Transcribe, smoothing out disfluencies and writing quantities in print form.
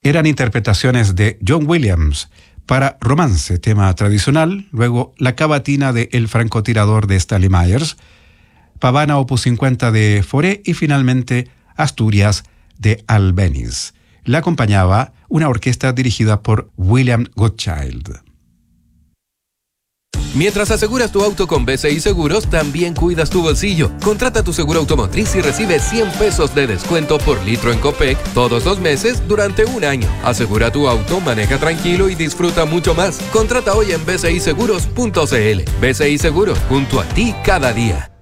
Eran interpretaciones de John Williams para Romance, tema tradicional, luego La cavatina de El francotirador de Stanley Myers, Pavana opus 50 de Fauré y finalmente Asturias de Albéniz. La acompañaba una orquesta dirigida por William Godchild. Mientras aseguras tu auto con BCI Seguros, también cuidas tu bolsillo. Contrata tu seguro automotriz y recibe 100 pesos de descuento por litro en Copec todos los meses durante un año. Asegura tu auto, maneja tranquilo y disfruta mucho más. Contrata hoy en bciseguros.cl. BCI Seguros, junto a ti cada día.